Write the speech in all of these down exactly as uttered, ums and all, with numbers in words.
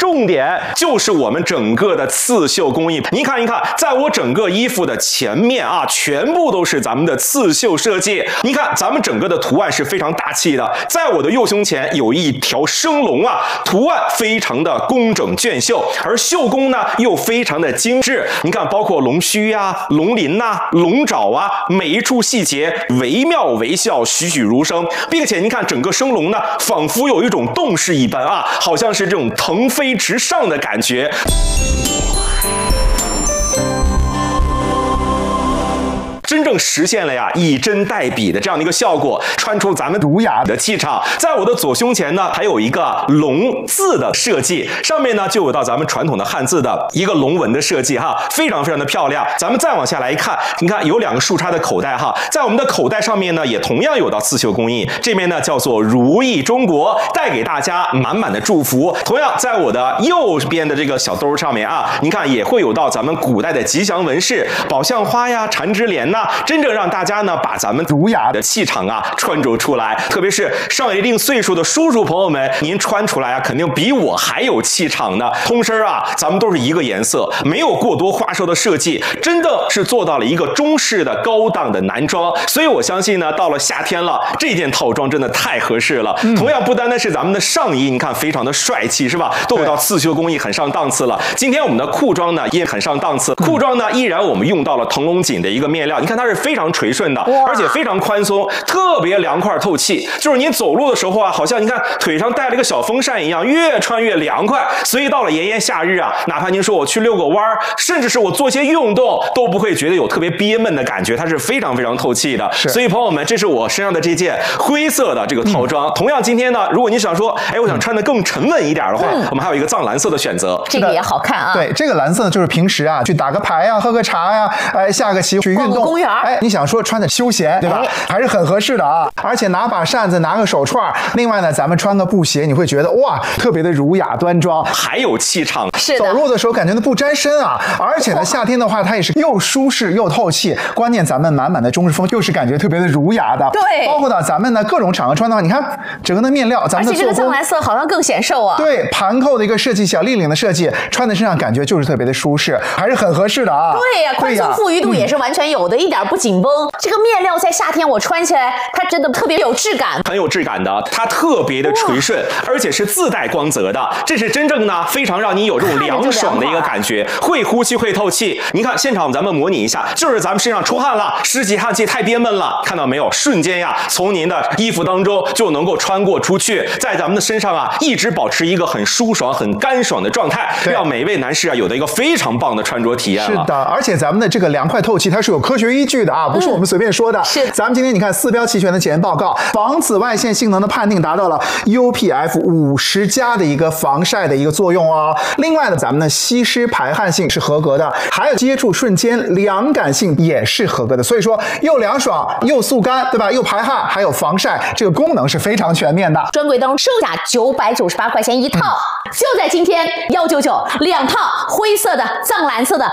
重点就是我们整个的刺绣工艺。您看一看，在我整个衣服的前面啊，全部都是咱们的刺绣设计。您看，咱们整个的图案是非常大气的。在我的右胸前有一条生龙啊，图案非常的工整隽秀，而绣工呢又非常的精致。您看，包括龙须呀、龙鳞呐、龙爪啊，每一处细节惟妙惟肖，栩栩如生，并且您看整个生龙呢，仿佛有一种动势一般啊，好像是这种腾飞直上的感觉。真正实现了呀以针代笔的这样的一个效果，穿出咱们儒雅的气场。在我的左胸前呢，还有一个龙字的设计，上面呢就有到咱们传统的汉字的一个龙纹的设计哈，非常非常的漂亮。咱们再往下来一看，你看有两个竖插的口袋哈，在我们的口袋上面呢，也同样有到刺绣工艺，这边呢叫做如意中国，带给大家满满的祝福。同样，在我的右边的这个小兜上面啊，您看也会有到咱们古代的吉祥纹饰，宝相花呀、缠枝莲呐。真正让大家呢把咱们儒雅的气场啊穿着出来，特别是上了一定岁数的叔叔朋友们，您穿出来啊肯定比我还有气场呢。通身啊，咱们都是一个颜色，没有过多花哨的设计，真的是做到了一个中式的高档的男装。所以我相信呢，到了夏天了，这件套装真的太合适了。嗯、同样不单单是咱们的上衣，你看非常的帅气，是吧？都有到刺绣工艺，很上档次了。今天我们的裤装呢也很上档次，裤装呢依然我们用到了腾龙锦的一个面料，你看它是非常垂顺的，而且非常宽松，特别凉快透气。就是您走路的时候啊，好像你看腿上带了一个小风扇一样，越穿越凉快。所以到了炎炎夏日啊，哪怕您说我去遛个弯，甚至是我做些运动，都不会觉得有特别憋闷的感觉，它是非常非常透气的。所以朋友们，这是我身上的这件灰色的这个套装。嗯、同样今天呢，如果你想说，哎，我想穿得更沉稳一点的话，嗯、我们还有一个藏蓝色的选择， 这个也好看啊。 对，这个蓝色呢，就是平时啊去打个牌啊，喝个茶呀、啊，哎，下个棋去运动， 公园， 哎，你想说穿的休闲，对吧？哎、还是很合适的啊。而且拿把扇子，拿个手串，另外呢，咱们穿个布鞋，你会觉得哇，特别的儒雅端庄， 还有气场。 是的， 走路的时候感觉都不沾身啊。而且呢，夏天的话，它也是又舒适又透气。关键咱们满满的中式风，又是感觉特别的儒雅的。 对， 包括到咱们呢各种场合穿的话，你看整个的面料，咱们的而且这个藏蓝色好像更显瘦啊。 对，盘扣的一个设计，小立领的设计，穿在身上感觉就是特别的舒适，还是很合适的啊。 对呀、啊，宽松富裕度也是完全有的，嗯、一点不紧绷。这个面料在夏天我穿起来，它真的特别有质感， 很有质感的，它特别的垂顺，而且是自带光泽的，这是真正呢非常让你有这种凉爽的一个感觉，会呼吸会透气。您看现场咱们模拟一下，就是咱们身上出汗了，湿气汗气太憋闷了，看到没有？瞬间呀，从您的衣服当中就能够穿过出去，在咱们的身上啊一直保持一个很舒爽、很干爽的状态，让每位男士啊有的一个非常棒的穿着体验了。 是的，而且咱们的这个凉快透气，它是有科学依据的啊，不是我们随便说的。 嗯、是， 咱们今天你看四标齐全的检验报告，防紫外线性能的判定达到了 U P F 五十 加的一个防晒的一个作用哦。另外呢，咱们的吸湿排汗性是合格的，还有接触瞬间凉感性也是合格的。所以说又凉爽又速干，对吧？又排汗，还有防晒，这个功能是非常全面的。 专柜当售价九百九十八块钱一套，嗯、就在今天一九九两套灰色的、藏蓝色的。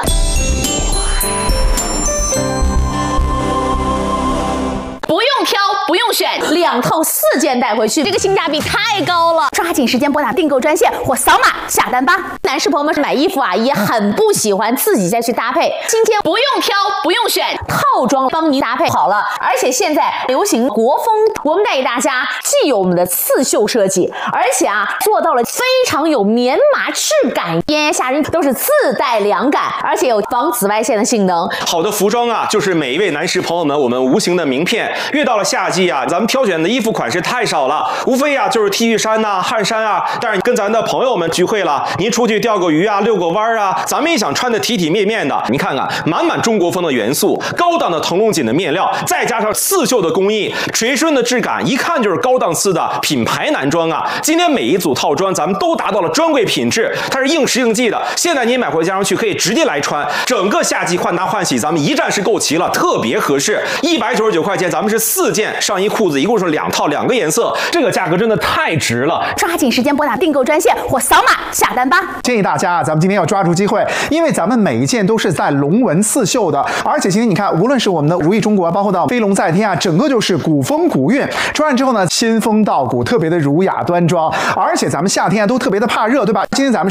不用挑，不用选，两套四件带回去，这个性价比太高了！抓紧时间拨打订购专线或扫码下单吧。男士朋友们是买衣服啊，也很不喜欢自己再去搭配，今天不用挑，不用选，套装帮您搭配好了。而且现在流行国风，我们带给大家既有我们的刺绣设计，而且啊做到了非常有棉麻质感，炎炎夏日都是自带凉感，而且有防紫外线的性能。 好的服装啊，就是每一位男士朋友们我们无形的名片。越到了夏季啊，咱们挑选的衣服款式太少了，无非啊就是 T 恤衫呐、啊、汗衫啊。但是跟咱的朋友们聚会了，您出去钓个鱼啊、遛个弯啊，咱们也想穿的体体面面的。你看看，满满中国风的元素，高档的腾龙锦的面料，再加上刺绣的工艺，垂顺的质感，一看就是高档次的品牌男装啊。今天每一组套装咱们都达到了专柜品质，它是应时应季的。现在您买回家上去可以直接来穿，整个夏季换搭换洗咱们一站式购齐了，特别合适。一百九十九块钱，咱们是四件上衣裤子，一共是两套两个颜色，这个价格真的太值了！ 抓紧时间拨打订购专线或扫码下单吧。 建议大家啊，咱们今天要抓住机会，因为咱们每一件都是在龙纹刺绣的，而且今天你看，无论是我们的如意中国，包括到飞龙在天啊，整个就是古风古韵，穿上之后呢，仙风道骨，特别的儒雅端庄，而且咱们夏天啊都特别的怕热，对吧？今天咱们